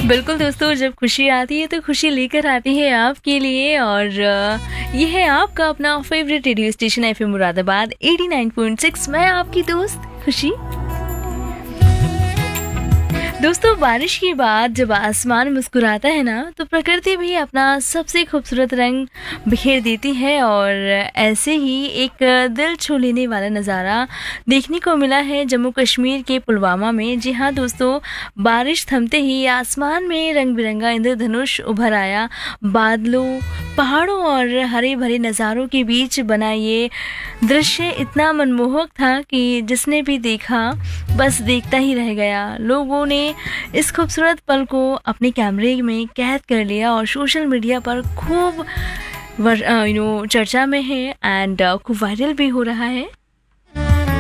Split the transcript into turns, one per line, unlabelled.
बिल्कुल दोस्तों, जब खुशी आती है तो खुशी लेकर आती है आपके लिए और ये है आपका अपना favourite radio station FM Moradabad 89.6। मैं आपकी दोस्त खुशी। दोस्तों, बारिश के बाद जब आसमान मुस्कुराता है ना तो प्रकृति भी अपना सबसे खूबसूरत रंग बिखेर देती है और ऐसे ही एक दिल छू लेने वाला नज़ारा देखने को मिला है जम्मू कश्मीर के पुलवामा में। जी हाँ दोस्तों, बारिश थमते ही आसमान में रंग बिरंगा इंद्रधनुष उभर आया। बादलों, पहाड़ों और हरे भरे नज़ारों के बीच बना ये दृश्य इतना मनमोहक था कि जिसने भी देखा बस देखता ही रह गया। लोगों ने इस खूबसूरत पल को अपने कैमरे में कैद कर लिया और सोशल मीडिया पर खूब चर्चा में है एंड खूब वायरल भी हो रहा है।